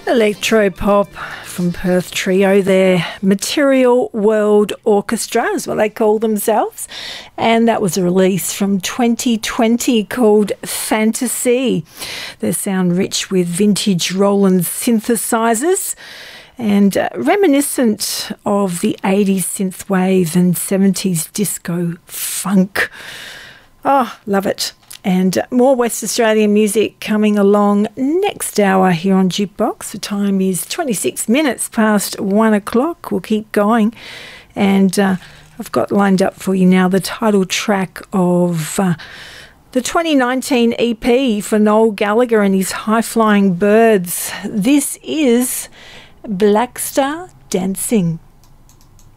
Electro-pop from Perth trio there, Material World Orchestra is what they call themselves, and that was a release from 2020 called Fantasy. They sound rich with vintage Roland synthesizers and reminiscent of the 80s synthwave and 70s disco funk. Oh, love it. And more West Australian music coming along next hour here on Jukebox. The time is 26 minutes past 1 o'clock. We'll keep going. And I've got lined up for you now the title track of the 2019 EP for Noel Gallagher and his High Flying Birds. This is Black Star Dancing.